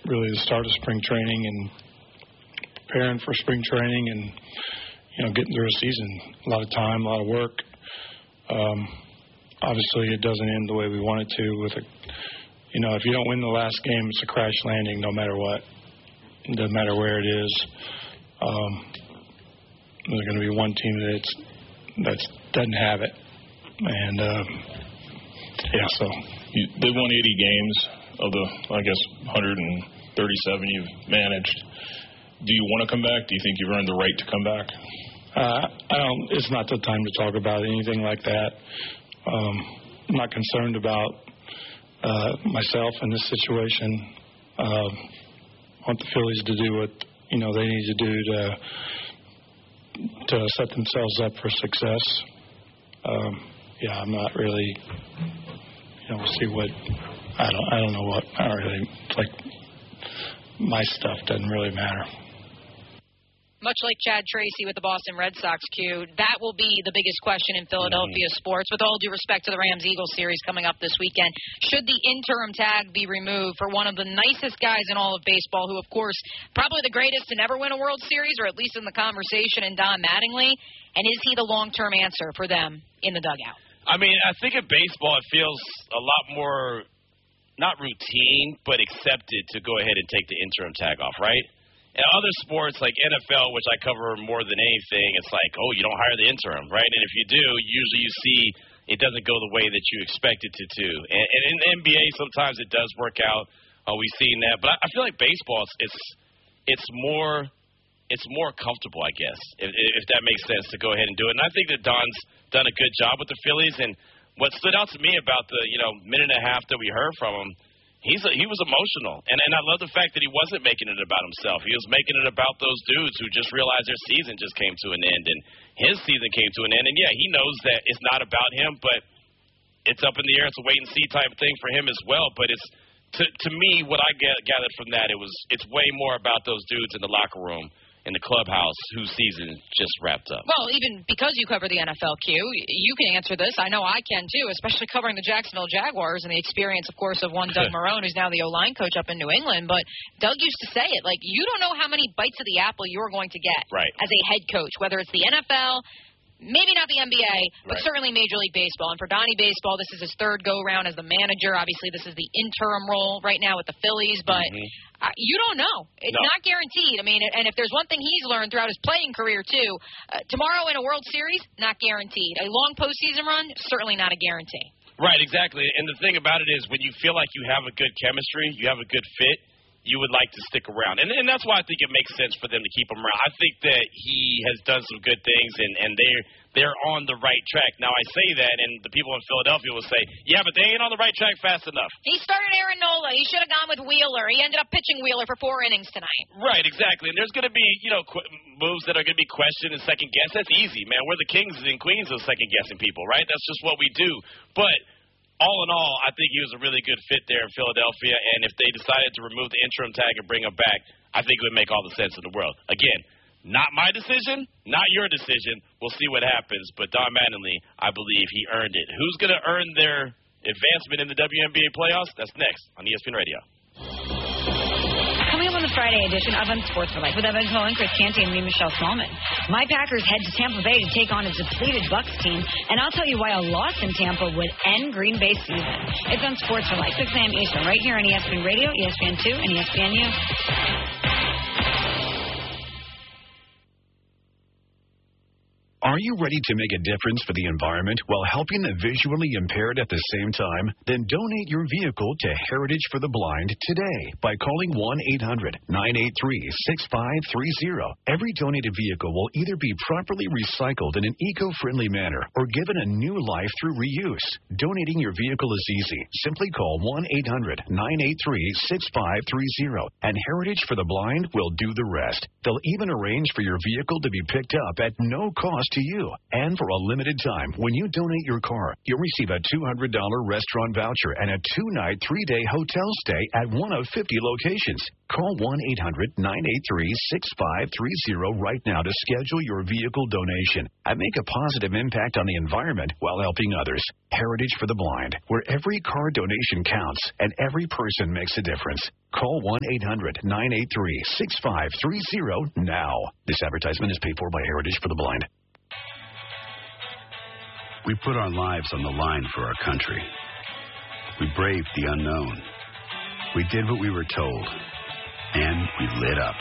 really the start of spring training and preparing for spring training and, getting through a season. A lot of time, a lot of work. Obviously, it doesn't end the way we want it to. If you don't win the last game, it's a crash landing no matter what. It doesn't matter where it is. There's going to be one team that doesn't have it. And, so. They won 80 games of the, 137 you've managed. Do you want to come back? Do you think you've earned the right to come back? It's not the time to talk about anything like that. I'm not concerned about myself in this situation. I want the Phillies to do what they need to do to set themselves up for success. I'm not really. We'll see what. I don't know what. I don't really my stuff doesn't really matter. Much like Chad Tracy with the Boston Red Sox, Q, that will be the biggest question in Philadelphia sports, with all due respect to the Rams-Eagles series coming up this weekend. Should the interim tag be removed for one of the nicest guys in all of baseball, who, of course, probably the greatest to never win a World Series, or at least in the conversation, in Don Mattingly? And is he the long-term answer for them in the dugout? I think in baseball it feels a lot more, not routine, but accepted to go ahead and take the interim tag off, right? In other sports, like NFL, which I cover more than anything, it's like, you don't hire the interim, right? And if you do, usually you see it doesn't go the way that you expect it to. And in the NBA, sometimes it does work out. We've seen that. But I feel like baseball, it's more comfortable, I guess, if that makes sense, to go ahead and do it. And I think that Don's done a good job with the Phillies. And what stood out to me about the minute and a half that we heard from him, he was emotional, and I love the fact that he wasn't making it about himself. He was making it about those dudes who just realized their season just came to an end, and his season came to an end. And, he knows that it's not about him, but it's up in the air. It's a wait-and-see type thing for him as well. But it's to me, what I gathered from that, it's way more about those dudes in the locker room, in the clubhouse, whose season just wrapped up. Well, even because you cover the NFL, Q, you can answer this. I know I can, too, especially covering the Jacksonville Jaguars and the experience, of course, of one Doug Marrone, who's now the O-line coach up in New England. But Doug used to say it, you don't know how many bites of the apple you're going to get as a head coach, whether it's the NFL, maybe not the NBA, but certainly Major League Baseball. And for Donnie Baseball, this is his third go-around as the manager. Obviously, this is the interim role right now with the Phillies, but you don't know. It's not guaranteed. And if there's one thing he's learned throughout his playing career, too, tomorrow in a World Series, not guaranteed. A long postseason run, certainly not a guarantee. Right, exactly. And the thing about it is, when you feel like you have a good chemistry, you have a good fit, you would like to stick around. And that's why I think it makes sense for them to keep him around. I think that he has done some good things, and they're on the right track. Now, I say that, and the people in Philadelphia will say, yeah, but they ain't on the right track fast enough. He started Aaron Nola. He should have gone with Wheeler. He ended up pitching Wheeler for 4 innings tonight. Right, exactly. And there's going to be, moves that are going to be questioned and second-guessed. That's easy, man. We're the kings and queens of second-guessing people, right? That's just what we do. But all in all, I think he was a really good fit there in Philadelphia, and if they decided to remove the interim tag and bring him back, I think it would make all the sense in the world. Again, not my decision, not your decision. We'll see what happens, but Don Mattingly, I believe he earned it. Who's going to earn their advancement in the WNBA playoffs? That's next on ESPN Radio. Coming up on the Friday edition of Unsportsmanlike with Evan Cohen, Chris Canty, and me, Michelle Smallman. My Packers head to Tampa Bay to take on a depleted Bucs team, and I'll tell you why a loss in Tampa would end Green Bay's season. It's Unsportsmanlike, 6 a.m. Eastern, right here on ESPN Radio, ESPN2, and ESPNU. Are you ready to make a difference for the environment while helping the visually impaired at the same time? Then donate your vehicle to Heritage for the Blind today by calling 1-800-983-6530. Every donated vehicle will either be properly recycled in an eco-friendly manner or given a new life through reuse. Donating your vehicle is easy. Simply call 1-800-983-6530, and Heritage for the Blind will do the rest. They'll even arrange for your vehicle to be picked up at no cost to to you. And for a limited time, when you donate your car, you'll receive a $200 restaurant voucher and a 2-night, 3-day hotel stay at one of 50 locations. Call 1-800-983-6530 right now to schedule your vehicle donation and make a positive impact on the environment while helping others. Heritage for the Blind, where every car donation counts and every person makes a difference. Call 1-800-983-6530 now. This advertisement is paid for by Heritage for the Blind. We put our lives on the line for our country. We braved the unknown. We did what we were told. And we lit up.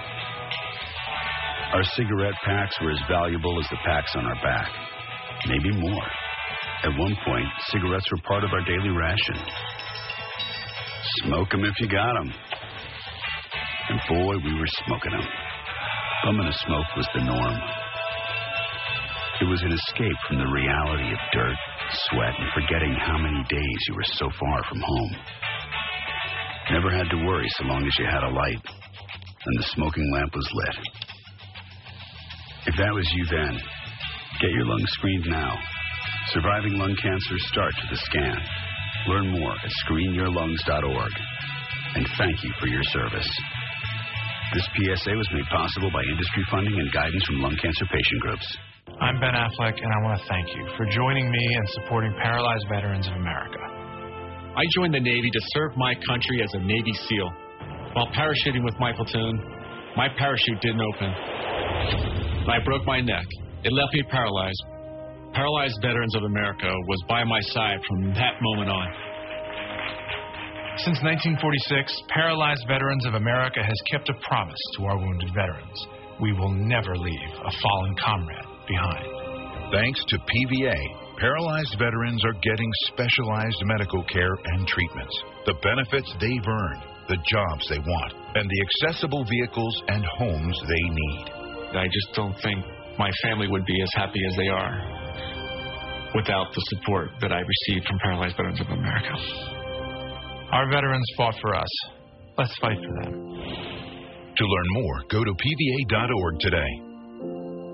Our cigarette packs were as valuable as the packs on our back. Maybe more. At one point, cigarettes were part of our daily ration. Smoke 'em if you got 'em. And boy, we were smoking 'em. Bumming a smoke was the norm. It was an escape from the reality of dirt, sweat, and forgetting how many days you were so far from home. Never had to worry so long as you had a light and the smoking lamp was lit. If that was you then, get your lungs screened now. Surviving lung cancer starts with a scan. Learn more at screenyourlungs.org. And thank you for your service. This PSA was made possible by industry funding and guidance from lung cancer patient groups. I'm Ben Affleck, and I want to thank you for joining me and supporting Paralyzed Veterans of America. I joined the Navy to serve my country as a Navy SEAL. While parachuting with my platoon, my parachute didn't open. I broke my neck. It left me paralyzed. Paralyzed Veterans of America was by my side from that moment on. Since 1946, Paralyzed Veterans of America has kept a promise to our wounded veterans. We will never leave a fallen comrade behind. Thanks to PVA, paralyzed veterans are getting specialized medical care and treatments, the benefits they've earned, the jobs they want, and the accessible vehicles and homes they need. I just don't think my family would be as happy as they are without the support that I received from Paralyzed Veterans of America. Our veterans fought for us. Let's fight for them. To learn more, go to PVA.org today.